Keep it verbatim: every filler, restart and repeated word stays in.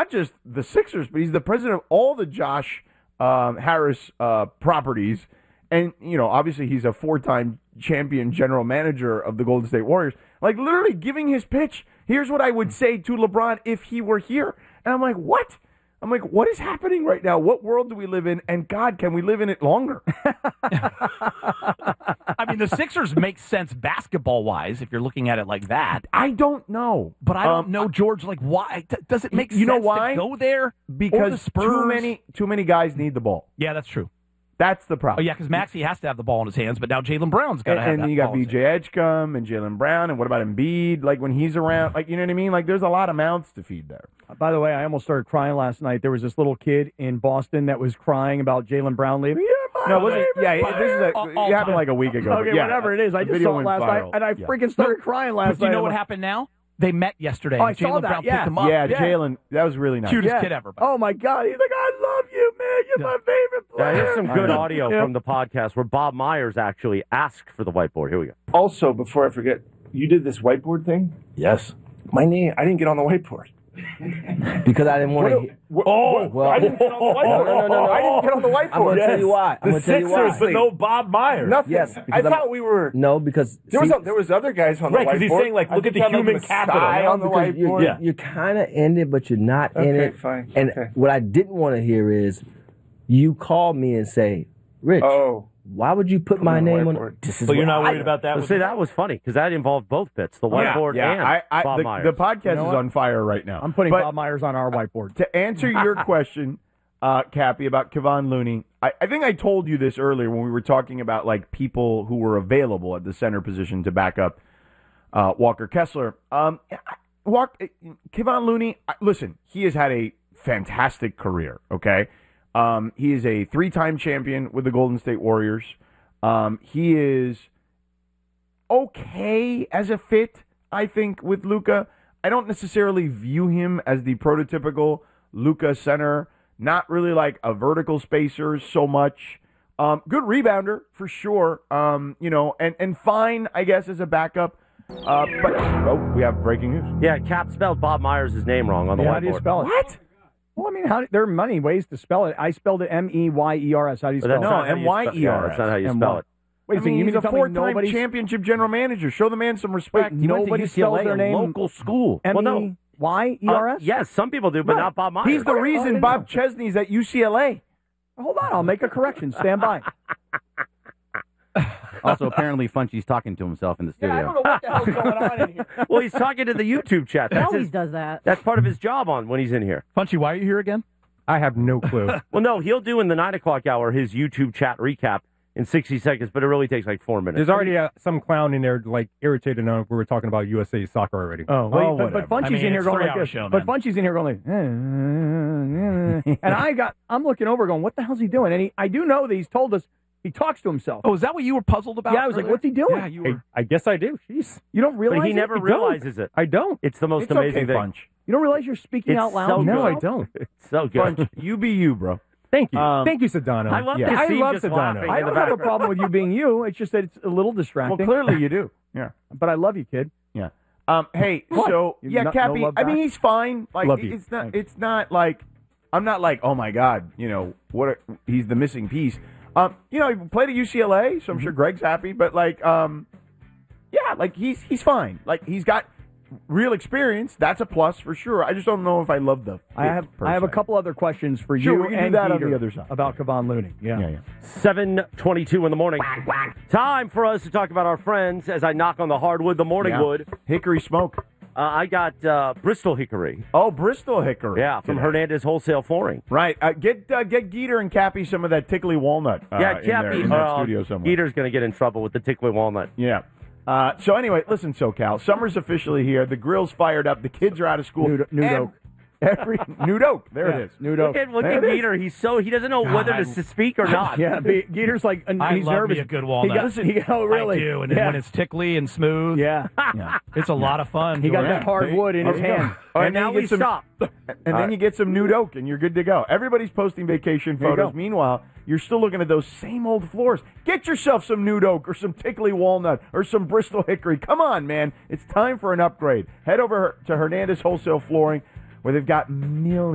not just the Sixers, but he's the president of all the Josh um, Harris uh, properties. And, you know, obviously he's a four-time champion general manager of the Golden State Warriors. Like, literally giving his pitch. Here's what I would say to LeBron if he were here. And I'm like, what? I'm like, what is happening right now? What world do we live in? And, God, can we live in it longer? I mean, the Sixers make sense basketball-wise if you're looking at it like that. I don't know. But I don't um, know, George, like, why? Does it make you sense know why? to go there? Because the Spurs? too many, too many guys need the ball. Yeah, that's true. That's the Oh, problem. yeah, because Maxey has to have the ball in his hands, but now Jaylen Brown's got to And, have and that then you got ball in B his J Edgecombe and Jaylen Brown, and what about Embiid? Like, when he's around, like, you know what I mean? Like, there's a lot of mouths to feed there. By the way, I almost started crying last night. There was this little kid in Boston that was crying about Jaylen Brown leaving. Yeah, my No, wasn't it? favorite Yeah, this is a, All- it all happened time. like a week ago. Okay, but yeah, whatever it is. I the just video saw it went last viral. night, and I Yeah. freaking started crying last But do you night. know I'm what like, happened now? They met yesterday. Oh, I and saw Jaylen that, Brown yeah. picked him up. Yeah, Yeah. Jaylen, that was really nice. Cutest Yeah. kid ever. by the way. Oh, my God. He's like, I love you, man. You're my favorite player. Yeah, here's some good audio Yeah. from the podcast where Bob Myers actually asked for the whiteboard. Here we go. Also, before I forget, you did this whiteboard thing? Yes. My name, I didn't get on the whiteboard. Because I didn't want to. Oh, well, I didn't get on the whiteboard. No, no, no, no, no. I didn't get on the whiteboard. I'm going to tell you why. I'm The going to tell you Sixers, why. but no, Bob Myers. Nothing. Yes, I because I'm- thought we were. no, because There was see- a, there was other guys on the Right, whiteboard. 'cause he's saying, like, I look think at the you had, like, human Masai capital. on the because you're, whiteboard. you're, you're kind of in it, but you're not in Okay, it. fine. And Okay. what I didn't want to hear is you call me and say, Rich, Oh, why would you put my on the name on whiteboard. it? This is But you're what not I- worried about that? But with see, the- that was funny because that involved both bits, the Oh, Yeah, whiteboard yeah. and I, I, Bob the, Myers. the podcast You know is what? on fire right now. I'm putting But Bob Myers on our whiteboard. to answer your question, uh, Cappy, about Kevon Looney, I, I think I told you this earlier when we were talking about like people who were available at the center position to back up uh, Walker Kessler. Um, Walk, Kevon Looney, I- listen, he has had a fantastic career, okay? Um, he is a three-time champion with the Golden State Warriors. Um, he is okay as a fit, I think, with Luka. I don't necessarily view him as the prototypical Luka center. Not really like a vertical spacer so much. Um, good rebounder for sure. Um, you know, and, and fine, I guess, as a backup. Uh, but oh, we have breaking news. Yeah, Cap spelled Bob Myers' name wrong on the Yeah, whiteboard. how do you spell it? What? Well, I mean, how, there are many ways to spell it. I spelled it M E Y E R S. How do you But spell that's it? not how you M Y E R S. spell- yeah, that's not how you M spell Y. it. Wait I a second, mean, you he's mean a to tell me four-time nobody's- championship general manager. Show the man some respect. Wait, He went to nobody U C spells L A, their a name local school. M Well, no. E Y E R S? Uh, yes, some people do, but No. not Bob Myers. He's the Oh, I reason didn't Bob know. Chesney's at U C L A. Hold on, I'll make a correction. Stand by. Also, apparently, Funchy's talking to himself in the studio. Yeah, I don't know what the hell's going on in here. Well, he's talking to the YouTube chat. He That's, always his, does that. that's part of his job on when he's in here. Funchy, why are you here again? I have no clue. Well, no, he'll do in the nine o'clock hour his YouTube chat recap in sixty seconds, but it really takes like four minutes. There's already uh, some clown in there, like, irritated on if we were talking about U S A soccer already. Oh, well, but, but whatever. Funchy's I mean, in here it's going like three-hour this. show, but man. Funchy's in here going like, eh, and I got, I'm looking over going, what the hell's he doing? And he, I do know that he's told us he talks to himself. Oh, is that what you were puzzled about? Yeah, I was like, earlier? what's he doing? Yeah, you Hey, were. I guess I do. Jeez. You don't realize but he it? never You don't. realizes it. I don't. It's the most It's amazing okay, thing. Funch. You don't realize you're speaking It's out loud? so to No, I yourself? don't. It's so good. Funch, you be you, bro. Thank you. Um, Thank you, Sedano. I love Yeah. to I see love just Sedano. laughing I in the don't have a background. problem with you being you. It's just that it's a little Well, distracting. clearly you do. Yeah. But I love you, kid. Yeah. Um, hey, What? so You yeah, no- Cappy. no love I mean, back? he's fine. Like, Love it- you. it's not. Thanks. It's not like I'm not like, oh my god, you know what? A, he's the missing piece. Um, you know, he played at U C L A, so I'm sure Greg's happy. But like, um, yeah, like he's he's fine. Like he's got real experience. That's a plus for sure. I just don't know if I love the. I have fit, per I have a se. couple other questions for Sure, you we can do and that on Peter the other side. about Kevon Looney. Yeah. Yeah, yeah. seven twenty-two in the morning. Time for us to talk about our friends as I knock on the hardwood, the morning Yeah. wood. Hickory smoke. Uh, I got uh, Bristol Hickory. Oh, Bristol Hickory. Yeah, from today. Hernandez Wholesale Flooring. Right. Uh, get uh, get Geeter and Cappy some of that tickly walnut. Uh, yeah, in their, Cappy. in their uh, studio somewhere. Geeter's going to get in trouble with the tickly walnut. Yeah. Uh, so anyway, listen, SoCal. Summer's officially here. The grill's fired up. The kids are out of school. Nude- nude And oak. Every nude oak. There Yeah, it is. Nude Look oak. at, look There at it is. Geeter. He's so he doesn't know whether I- to speak or not. Yeah, be, Geeter's like, and I he's love nervous. me a good He walnut. got, Listen, he, oh, really? I do, and then yeah. when it's tickly and smooth, yeah. Yeah. it's a lot of fun. He got George. that hard wood in his There you go. hand. All right, And now then you we get some- stop. And then you get some nude oak, and you're good to go. Everybody's posting vacation There you photos. go. Meanwhile, you're still looking at those same old floors. Get yourself some nude oak or some tickly walnut or some Bristol Hickory. Come on, man. It's time for an upgrade. Head over to Hernandez Wholesale Flooring, where they've got millions